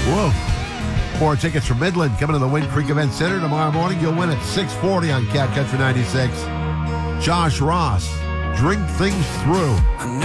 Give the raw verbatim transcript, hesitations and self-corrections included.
Whoa. Four tickets for Midland coming to the Wind Creek Event Center tomorrow morning. You'll win at six forty on Cat Country ninety-six. Josh Ross, Drink Things Through.